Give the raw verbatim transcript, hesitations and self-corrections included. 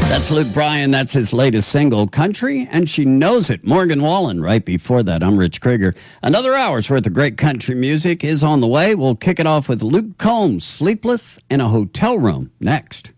That's Luke Bryan. That's his latest single, Country, and She Knows It. Morgan Wallen right before that. I'm Rich Krieger. Another hour's worth of great country music is on the way. We'll kick it off with Luke Combs, Sleepless in a Hotel Room, next.